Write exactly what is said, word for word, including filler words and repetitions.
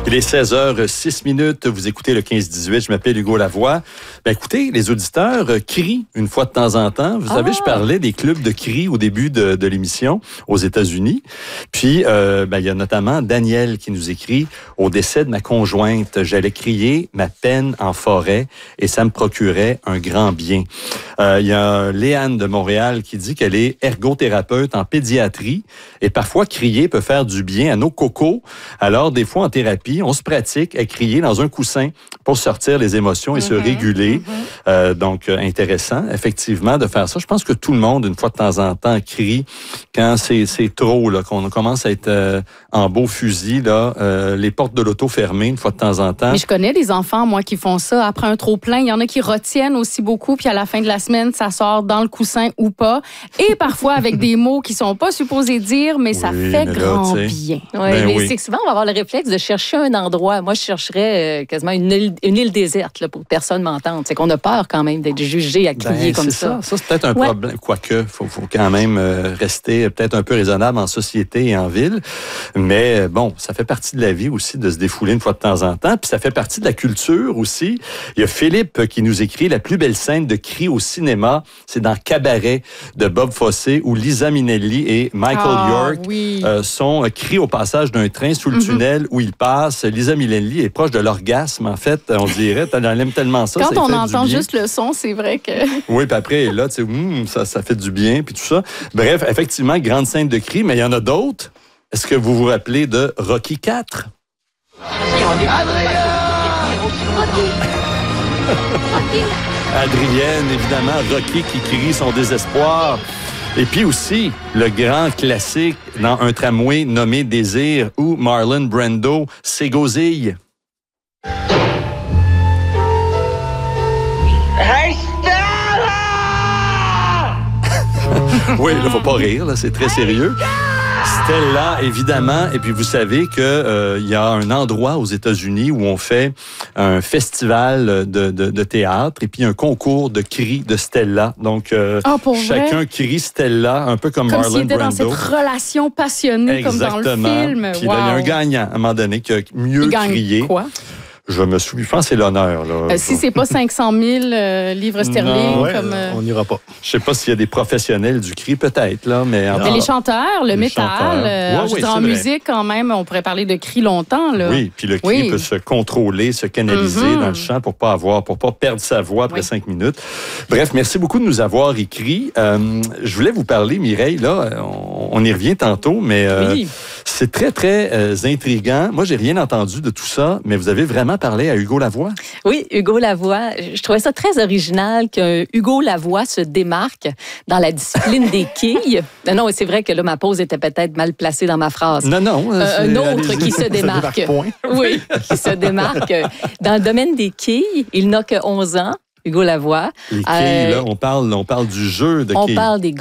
Il est seize heures six minutes. Vous écoutez le quinze dix-huit. Je m'appelle Hugo Lavoie. Ben, écoutez, les auditeurs euh, crient une fois de temps en temps. Vous ah. savez, je parlais des clubs de cris au début de, de l'émission aux États-Unis. Puis, euh, ben, il y a notamment Daniel qui nous écrit « Au décès de ma conjointe, j'allais crier ma peine en forêt et ça me procurait un grand bien. Euh, » Il y a Léane de Montréal qui dit qu'elle est ergothérapeute en pédiatrie et parfois crier peut faire du bien à nos cocos. Alors, des fois, en thérapie, on se pratique à crier dans un coussin pour sortir les émotions et mm-hmm, se réguler. Mm-hmm. Euh, donc, euh, intéressant, effectivement, de faire ça. Je pense que tout le monde, une fois de temps en temps, crie quand c'est, c'est trop, là, qu'on commence à être euh, en beau fusil, là, euh, les portes de l'auto fermées, une fois de temps en temps. Mais je connais des enfants, moi, qui font ça après un trop-plein. Il y en a qui retiennent aussi beaucoup, puis à la fin de la semaine, ça sort dans le coussin ou pas. Et parfois avec des mots qui sont pas supposés dire, mais ça oui, fait mais grand là, bien. Ouais, ben mais oui. c'est que souvent, on va avoir le réflexe de chercher un endroit. Moi, je chercherais euh, quasiment une île, une île déserte là, pour que personne m'entende. C'est qu'on a peur quand même d'être jugé à crier ben, comme c'est ça. ça. Ça, c'est peut-être un ouais. problème. Quoique, il faut, faut quand même euh, rester peut-être un peu raisonnable en société et en ville. Mais bon, ça fait partie de la vie aussi de se défouler une fois de temps en temps. Puis ça fait partie de la culture aussi. Il y a Philippe qui nous écrit « La plus belle scène de cri au cinéma, c'est dans Cabaret de Bob Fosse où Liza Minnelli et Michael ah, York oui. euh, sont euh, cris au passage d'un train sous le mm-hmm. tunnel où ils passent. Liza Minnelli est proche de l'orgasme, en fait, on dirait. Elle aime tellement ça. Quand ça on fait entend du bien. juste le son, c'est vrai que... Oui, puis après, là, tu sais, mm, ça, ça fait du bien, puis tout ça. Bref, effectivement, grande scène de cri, mais il y en a d'autres. Est-ce que vous vous rappelez de Rocky quatre? Adrienne, évidemment, Rocky qui crie son désespoir. Et puis aussi, le grand classique dans un tramway nommé Désir où Marlon Brando s'égosille. Hey, Stella! Oui, là, faut pas rire, là, c'est très sérieux. Stella, évidemment. Et puis, vous savez qu'il euh, y a un endroit aux États-Unis où on fait un festival de, de, de théâtre et puis un concours de cris de Stella. Donc, euh, oh, chacun vrai? crie Stella, un peu comme, comme Marlon Brando. Comme s'il était dans cette relation passionnée, exactement. Comme dans le film. Puis wow. là, il y a un gagnant, à un moment donné, qui a mieux il gagne crié. Quoi? Je me souviens, je pense que c'est l'honneur. Là. Euh, si c'est pas cinq cent mille euh, livres sterling. Non, ouais, comme, euh... on n'ira pas. Je sais pas s'il y a des professionnels du cri, peut-être, là, mais... En mais les chanteurs, le les métal, chanteurs. Euh, Ouais, je oui, en musique, quand même, on pourrait parler de cri longtemps, là. Oui, puis le cri oui. peut se contrôler, se canaliser mm-hmm. dans le chant pour pas avoir, pour pas perdre sa voix après oui. cinq minutes. Bref, merci beaucoup de nous avoir écrit. Euh, je voulais vous parler, Mireille, là, on, on y revient tantôt, mais euh, oui. c'est très, très euh, intriguant. Moi, j'ai rien entendu de tout ça, mais vous avez vraiment parlé à Hugo Lavoie? Oui, Hugo Lavoie. Je trouvais ça très original qu'un Hugo Lavoie se démarque dans la discipline des quilles. Non, non, c'est vrai que là, ma pause était peut-être mal placée dans ma phrase. Non, non. Euh, un autre qui se démarque. Oui, qui se démarque. Dans le domaine des quilles, il n'a que onze ans, Hugo Lavoie. Les quilles, euh, là, on parle, on parle du jeu de on quilles. On parle des